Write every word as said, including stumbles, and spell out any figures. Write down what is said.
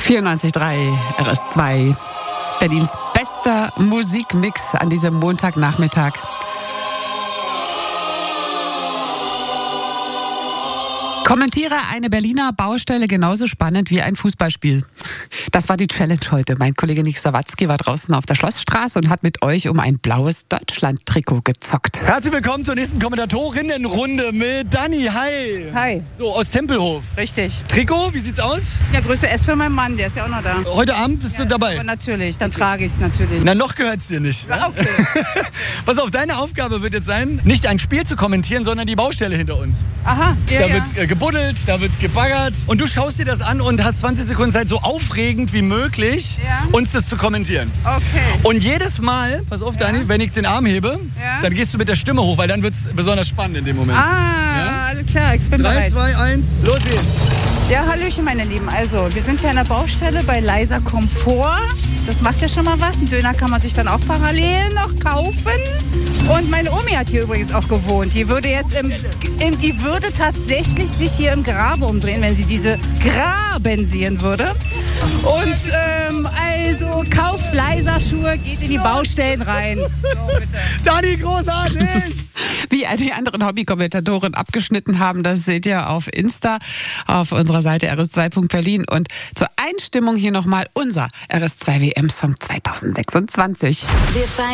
vierundneunzig Komma drei R S zwei, Berlins bester Musikmix an diesem Montagnachmittag. Kommentiere eine Berliner Baustelle genauso spannend wie ein Fußballspiel. Das war die Challenge heute. Mein Kollege Nick Sawatzki war draußen auf der Schlossstraße und hat mit euch um ein blaues Deutschland-Trikot gezockt. Herzlich willkommen zur nächsten Kommentatorinnenrunde mit Dani. Hi. Hi. So, aus Tempelhof. Richtig. Trikot, wie sieht's aus? Ja, Größe S für meinen Mann, der ist ja auch noch da. Heute Abend bist ja, du dabei? Aber natürlich, dann trage ich es natürlich. Na, noch gehört's dir nicht. Ja, okay. Pass auf, deine Aufgabe wird jetzt sein, nicht ein Spiel zu kommentieren, sondern die Baustelle hinter uns. Aha, ja, Da ja. wird äh, gebuddelt, da wird gebaggert und du schaust dir das an und hast zwanzig Sekunden Zeit, so aufregend wie möglich, Ja. uns das zu kommentieren. Okay. Und jedes Mal, pass auf, Dani, wenn ich den Arm hebe, Ja. dann gehst du mit der Stimme hoch, weil dann wird's besonders spannend in dem Moment. Ah, alles klar, ich bin Drei, bereit. zwei, eins, los geht's. Ja, hallöchen, meine Lieben. Also, wir sind hier an der Baustelle bei Leiser Komfort. Das macht ja schon mal was. Einen Döner kann man sich dann auch parallel noch kaufen. Und meine Omi hat hier übrigens auch gewohnt. Die würde jetzt im, im, die würde tatsächlich sich hier im Grabe umdrehen, wenn sie diese Graben sehen würde. Und ähm, also kauft Leiser Schuhe, geht in die Baustellen rein. So, bitte. Dani, großartig! Wie die anderen Hobbykommentatoren abgeschnitten haben, das seht ihr auf Insta, auf unserer Seite R S zwei Punkt Berlin. Und zur Einstimmung hier nochmal unser R S zwei W M-Song zwanzig sechsundzwanzig.